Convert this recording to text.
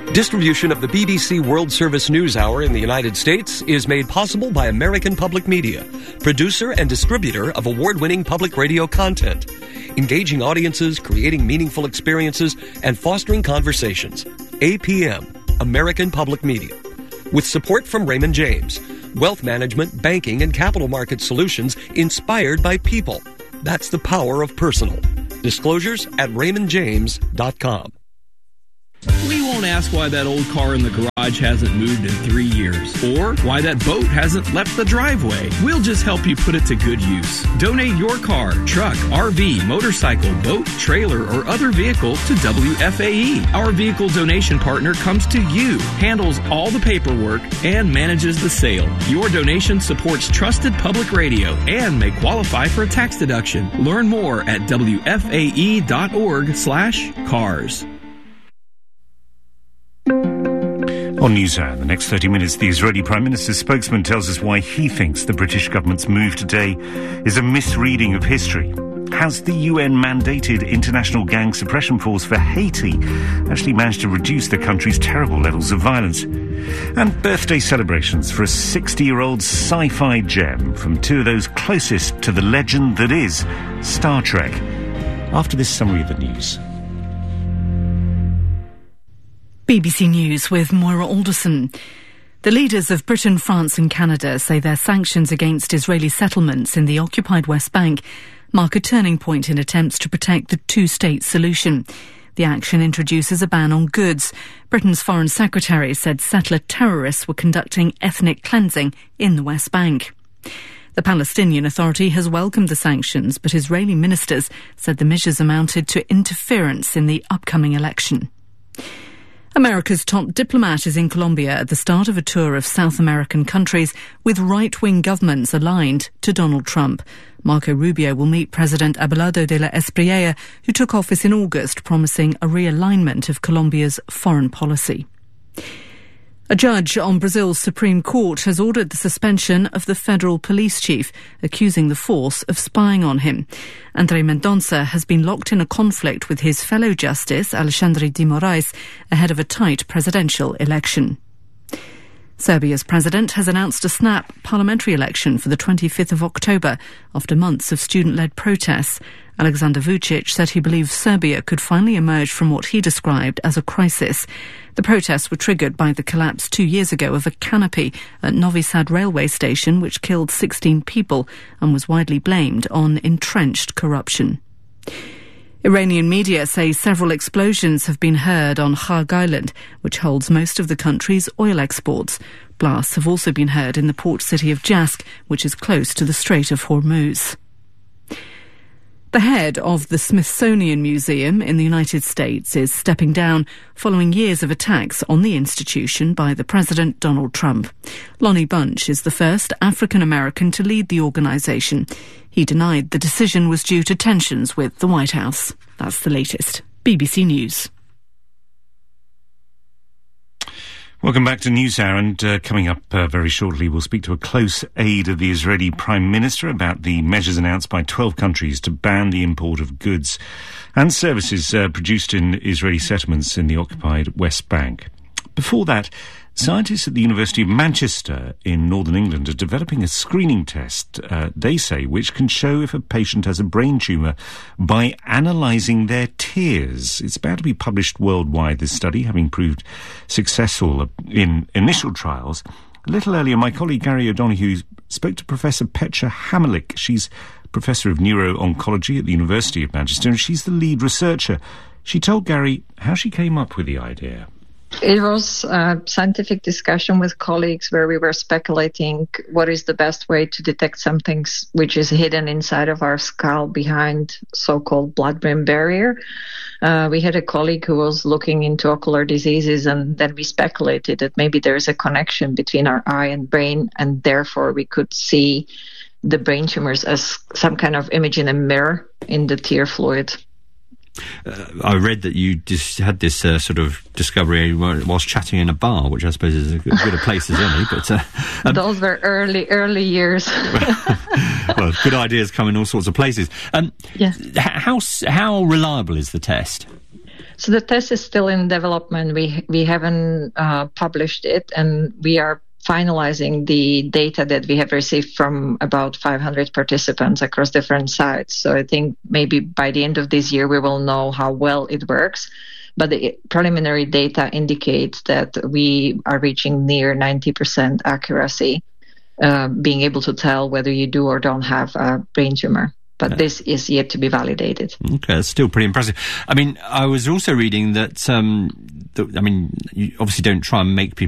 Distribution of the BBC World Service News Hour in the United States is made possible by American Public Media, producer and distributor of award-winning public radio content, engaging audiences, creating meaningful experiences, and fostering conversations. APM, American Public Media. With support from Raymond James, wealth management, banking, and capital market solutions inspired by people. That's the power of personal. Disclosures at raymondjames.com. We won't ask why that old car in the garage hasn't moved in 3 years, or why that boat hasn't left the driveway. We'll just help you put it to good use. Donate your car, truck, RV, motorcycle, boat, trailer, or other vehicle to WFAE. Our vehicle donation partner comes to you, handles all the paperwork, and manages the sale. Your donation supports trusted public radio and may qualify for a tax deduction. Learn more at WFAE.org/cars. On NewsHour, in the next 30 minutes, the Israeli Prime Minister's spokesman tells us why he thinks the British government's move today is a misreading of history. Has the UN-mandated International Gang Suppression Force for Haiti actually managed to reduce the country's terrible levels of violence? And birthday celebrations for a 60-year-old sci-fi gem from two of those closest to the legend that is Star Trek. After this summary of the news. BBC News with Moira Alderson. The leaders of Britain, France and Canada say their sanctions against Israeli settlements in the occupied West Bank mark a turning point in attempts to protect the two-state solution. The action introduces a ban on goods. Britain's Foreign Secretary said settler terrorists were conducting ethnic cleansing in the West Bank. The Palestinian Authority has welcomed the sanctions, but Israeli ministers said the measures amounted to interference in the upcoming election. America's top diplomat is in Colombia at the start of a tour of South American countries with right-wing governments aligned to Donald Trump. Marco Rubio will meet President Abelardo de la Espriella, who took office in August, promising a realignment of Colombia's foreign policy. A judge on Brazil's Supreme Court has ordered the suspension of the federal police chief, accusing the force of spying on him. André Mendonça has been locked in a conflict with his fellow justice, Alexandre de Moraes, ahead of a tight presidential election. Serbia's president has announced a snap parliamentary election for the 25th of October after months of student-led protests. Alexander Vucic said he believes Serbia could finally emerge from what he described as a crisis. The protests were triggered by the collapse 2 years ago of a canopy at Novi Sad railway station, which killed 16 people and was widely blamed on entrenched corruption. Iranian media say several explosions have been heard on Kharg Island, which holds most of the country's oil exports. Blasts have also been heard in the port city of Jask, which is close to the Strait of Hormuz. The head of the Smithsonian Museum in the United States is stepping down following years of attacks on the institution by the President Donald Trump. Lonnie Bunch is the first African-American to lead the organisation. He denied the decision was due to tensions with the White House. That's the latest. BBC News. Welcome back to NewsHour, and coming up very shortly we'll speak to a close aide of the Israeli Prime Minister about the measures announced by 12 countries to ban the import of goods and services produced in Israeli settlements in the occupied West Bank. Before that, scientists at the University of Manchester in northern England are developing a screening test, they say, which can show if a patient has a brain tumour by analysing their tears. It's about to be published worldwide, this study, having proved successful in initial trials. A little earlier, my colleague Gary O'Donoghue spoke to Professor Petra Hammerlich. She's Professor of Neuro-Oncology at the University of Manchester, and she's the lead researcher. She told Gary how she came up with the idea. It was a scientific discussion with colleagues where we were speculating what is the best way to detect something which is hidden inside of our skull behind so-called blood-brain barrier. We had a colleague who was looking into ocular diseases, and then we speculated that maybe there's a connection between our eye and brain, and therefore we could see the brain tumors as some kind of image in a mirror in the tear fluid. I read that you just had this sort of discovery whilst chatting in a bar, which I suppose is as good a place as any. But those were early years. Well, good ideas come in all sorts of places. Yes. How reliable is the test? So the test is still in development. We haven't published it, and we are finalizing the data that we have received from about 500 participants across different sites. So I think maybe by the end of this year, we will know how well it works. But the preliminary data indicates that we are reaching near 90% accuracy, being able to tell whether you do or don't have a brain tumor. But this is yet to be validated. Okay, that's still pretty impressive. I mean, I was also reading that, you obviously don't try and make people